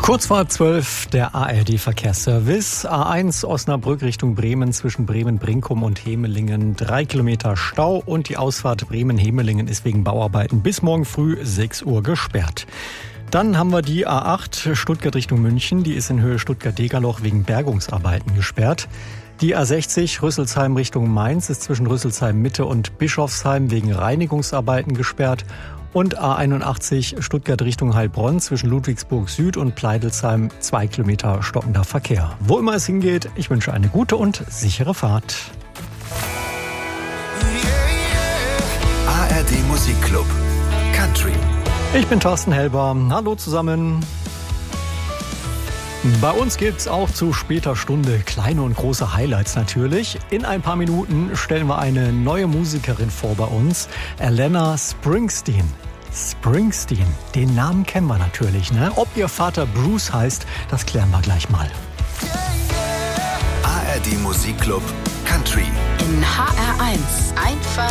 Kurz vor 12 der ARD-Verkehrsservice. A1 Osnabrück Richtung Bremen zwischen Bremen-Brinkum und Hemelingen. 3 Kilometer Stau und die Ausfahrt Bremen-Hemelingen ist wegen Bauarbeiten bis morgen früh 6 Uhr gesperrt. Dann haben wir die A8 Stuttgart Richtung München. Die ist in Höhe Stuttgart-Degerloch wegen Bergungsarbeiten gesperrt. Die A60 Rüsselsheim Richtung Mainz ist zwischen Rüsselsheim Mitte und Bischofsheim wegen Reinigungsarbeiten gesperrt. Und A81 Stuttgart Richtung Heilbronn zwischen Ludwigsburg Süd und Pleidelsheim 2 Kilometer stockender Verkehr. Wo immer es hingeht, ich wünsche eine gute und sichere Fahrt. ARD Musikclub Country. Ich bin Thorsten Helber. Hallo zusammen. Bei uns gibt's auch zu später Stunde kleine und große Highlights natürlich. In ein paar Minuten stellen wir eine neue Musikerin vor bei uns, Alanna Springsteen. Springsteen, den Namen kennen wir natürlich, ne? Ob ihr Vater Bruce heißt, das klären wir gleich mal. ARD Musikclub Country. In HR1 einfach